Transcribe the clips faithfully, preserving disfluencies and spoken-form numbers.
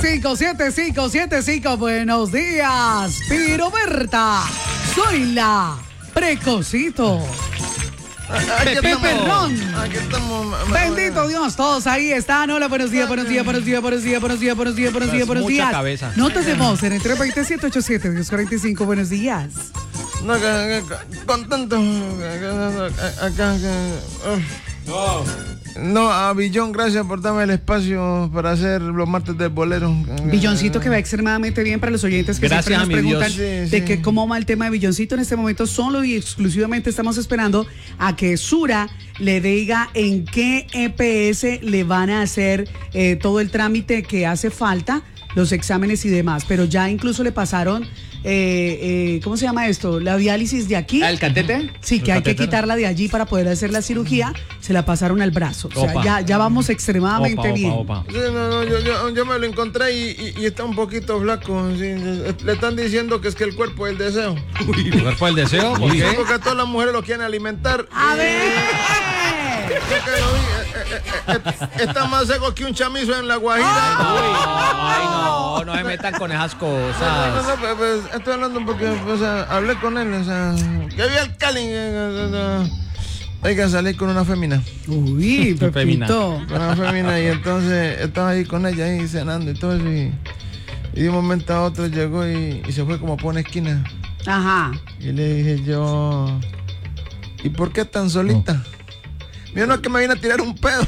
cinco siete cinco siete cinco. Buenos días, Piroberta. Soy la Precocito. Pepe Perrón. Aquí estamos. Bendito Dios, todos ahí están. Hola, buenos días, buenos días, buenos días, buenos días, buenos días, buenos días, buenos días, buenos días. Cabeza. Notas de voz en el tres dos siete ocho siete dos cuatro cinco. Buenos días. No, contento. Acá. No. No, a Billón, gracias por darme el espacio para hacer los martes del bolero. Billoncito, que va extremadamente bien para los oyentes que Gracias siempre nos preguntan Sí, de sí. que cómo va el tema de Billoncito. En este momento solo y exclusivamente estamos esperando a que Sura le diga en qué E P S le van a hacer eh, todo el trámite que hace falta, los exámenes y demás. Pero ya incluso le pasaron, eh, eh, ¿cómo se llama esto? La diálisis de aquí. ¿El catete? Sí, que ¿El hay que catéter? quitarla de allí para poder hacer la cirugía. Se la pasaron al brazo. O sea, Opa. ya, ya vamos extremadamente Opa, bien. opa, opa. Sí, no, no, yo, yo, yo me lo encontré y, y, y está un poquito flaco. Sí, le están diciendo que es que el cuerpo es el deseo. ¿El cuerpo del deseo? ¿Por Sí, qué? porque a todas las mujeres lo quieren alimentar. A Y- ver. Yo que lo vi, eh, eh, eh, eh, está más seco que un chamizo en la Guajira. Uy, no, ay, no, no se metan con esas No, no, cosas. no, pues, pues, estoy hablando porque o sea, hablé con él, o sea, que vi al Cali. eh, eh, eh, Hay que salir con una fémina. Uy, Femina. Pepito. Con una fémina y entonces estaba ahí con ella ahí cenando y todo eso y, y de un momento a otro llegó y, y se fue como por una esquina. Ajá. Y le dije yo, ¿y por qué tan solita? Mira, no es que me vine a tirar un pedo.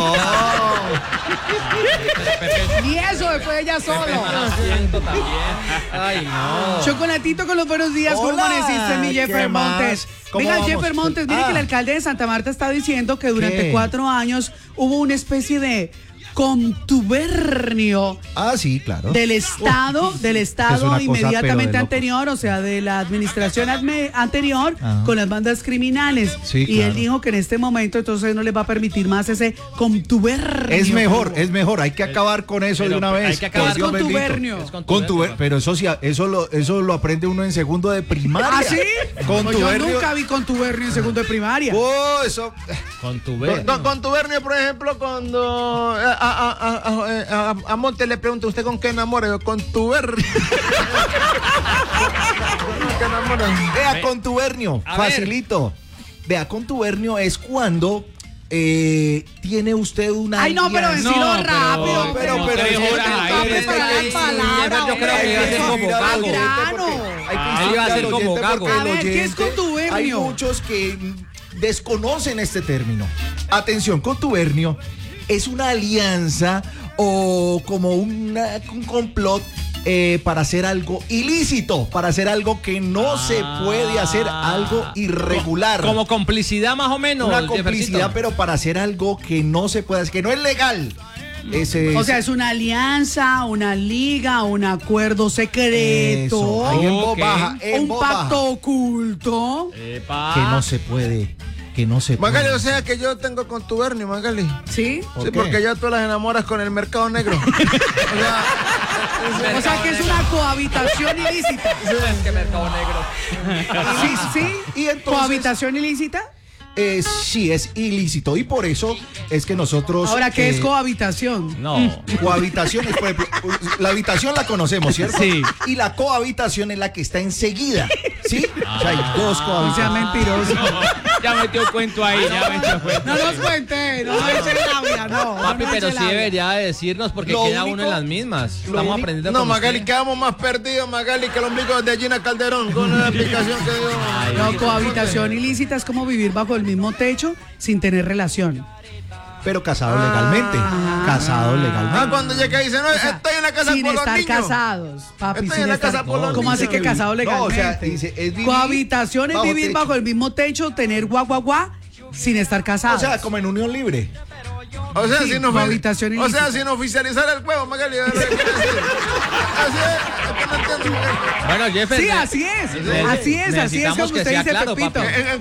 Y eso después ella solo. Asiento también. Ay, no. Chocolatito con los buenos días. ¿Cómo Hola, amaneciste, mi ¿qué Jeffer más? Montes? ¿Cómo Venga, vamos? Jeffer Montes, mire Ah. que el alcalde de Santa Marta está diciendo que durante ¿Qué? cuatro años hubo una especie de contubernio Ah, sí, claro. del Estado, del Es Estado una cosa, pero inmediatamente de locos. anterior, o sea, de la administración adme- anterior Ajá. con las bandas criminales. Sí, y él claro. dijo que en este momento entonces no les va a permitir más ese contubernio. Es mejor, es mejor. Hay que acabar con eso de Pero una vez. hay que acabar por Dios con bendito. contubernio. Es Contuber- pero eso sí, eso lo, eso lo aprende uno en segundo de primaria. ¿Ah, sí? Pues yo Contubernio. nunca vi contubernio en segundo de primaria. Oh, eso. Con tu Con, verde. con, con tubernio, por ejemplo, cuando a, a, a, a, a, a Monte le pregunto, ¿usted con qué enamora? Yo, con tubernio. ¿Con qué enamora? Vea, contubernio. A ver. Facilito. Vea, contubernio es cuando eh, tiene usted una. Ay, no, pero alianza- decilo No, pero- rápido. pero- no pero te es que jodas, está ahí, preparada está la palabra, yo creo que iba a ser como Mira, gago. oyente, Grano. porque hay que Ah, iba a ser explicarle al como oyente gago. porque A el ver, ¿qué es oyente- contubernio? Hay muchos que mm, desconocen este término. Atención, contubernio es una alianza o como una- un complot eh, para hacer algo ilícito, para hacer algo que no se puede hacer, algo irregular. Como complicidad más o menos. una Jeffercito. complicidad, pero para hacer algo que no se puede hacer, que no es legal. Ese O sea, es una alianza, una liga, un acuerdo secreto, Eso, ahí en voz Ok. baja, en un voz baja. pacto oculto. Epa. Que no se puede, que no se Magali, puede. o sea que yo tengo contubernio, Magali. ¿Sí? ¿Por Sí, qué? porque ya tú las enamoras con el mercado negro. O sea, O sea, que es una cohabitación ilícita. Es que mercado negro. Sí, sí. Y entonces- ¿Cohabitación ilícita? Eh, sí, es ilícito y por eso es que nosotros... Ahora, ¿qué eh, es cohabitación? No. Cohabitación es, por ejemplo, la habitación la conocemos, ¿cierto? Sí. Y la cohabitación es la que está enseguida, ¿sí? O sea, hay dos No sea cohabitaciones. mentiroso. Ya metió cuento ahí, ya metió cuento. No nos cuente, no nos eche labia, no. Papi, no nos pero eche sí labia. debería de decirnos porque Lo queda único- uno en las mismas. lo Estamos único- aprendiendo no, con Magali, usted. quedamos más perdidos, Magali, que el ombligo de Gina Calderón con una explicación que dio. Ay, No, cohabitación ilícita es como vivir bajo el mismo techo sin tener relación. Pero casado legalmente. Casado Ah, legalmente. cuando llega y dice, no, O sea, estoy en la casa sin por los estar niños. casados, papi, Estoy sin en la estar. casa por los ¿Cómo así niños. que casado No, legalmente? o sea, te dice, es vivir Cohabitación es bajo vivir techo. bajo el mismo techo, tener guau guau guau, sin estar casados. O sea, como en unión libre. O sea, Sí, sin, ofi- cohabitación o sea, ilícita. sin oficializar el juego, Magali. ¿Verdad? ¿Qué quiere decir? Así es, es que no entiendo. Bueno, Jeffer. Sí, ne- así es. ne- Así es, así es necesitamos como que usted sea dice, claro, Pepito. papi. En, en